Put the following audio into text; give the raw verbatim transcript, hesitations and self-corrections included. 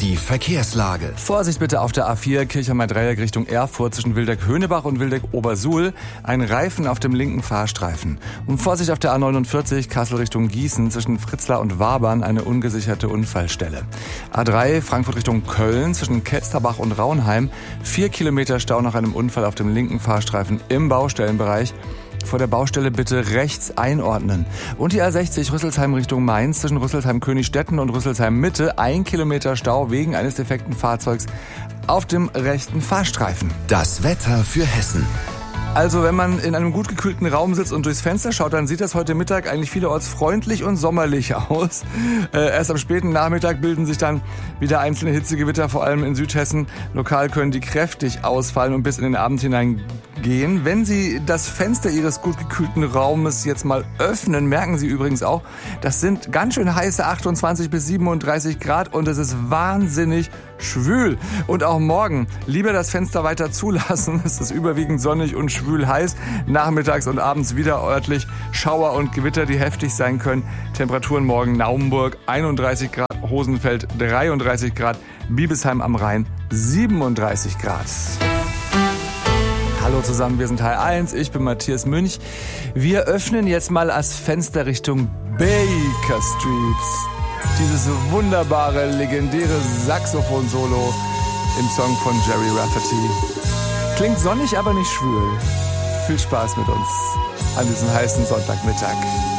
Die Verkehrslage. Vorsicht bitte auf der A vier Kirchheimer-Dreieck Richtung Erfurt zwischen Wildeck-Höhnebach und Wildeck-Obersuhl. Ein Reifen auf dem linken Fahrstreifen. Und Vorsicht auf der A neunundvierzig Kassel Richtung Gießen zwischen Fritzlar und Wabern eine ungesicherte Unfallstelle. A drei Frankfurt Richtung Köln zwischen Kelsterbach und Raunheim. Vier Kilometer Stau nach einem Unfall auf dem linken Fahrstreifen im Baustellenbereich. Vor der Baustelle bitte rechts einordnen. Und die A sechzig Rüsselsheim Richtung Mainz zwischen Rüsselsheim-Königstetten und Rüsselsheim-Mitte. Ein Kilometer Stau wegen eines defekten Fahrzeugs auf dem rechten Fahrstreifen. Das Wetter für Hessen. Also wenn man in einem gut gekühlten Raum sitzt und durchs Fenster schaut, dann sieht das heute Mittag eigentlich vielerorts freundlich und sommerlich aus. Äh, erst am späten Nachmittag bilden sich dann wieder einzelne Hitzegewitter, vor allem in Südhessen. Lokal können die kräftig ausfallen und bis in den Abend hinein gehen. Wenn Sie das Fenster Ihres gut gekühlten Raumes jetzt mal öffnen, merken Sie übrigens auch, das sind ganz schön heiße achtundzwanzig bis siebenunddreißig Grad und es ist wahnsinnig schwül. Und auch morgen lieber das Fenster weiter zulassen. Es ist überwiegend sonnig und schwül heiß. Nachmittags und abends wieder örtlich Schauer und Gewitter, die heftig sein können. Temperaturen morgen Naumburg einunddreißig Grad, Hosenfeld dreiunddreißig Grad, Biebesheim am Rhein siebenunddreißig Grad. Hallo zusammen, wir sind H eins, ich bin Matthias Münch. Wir öffnen jetzt mal das Fenster Richtung Baker Street. Dieses wunderbare, legendäre Saxophon-Solo im Song von Jerry Rafferty. Klingt sonnig, aber nicht schwül. Viel Spaß mit uns an diesem heißen Sonntagmittag.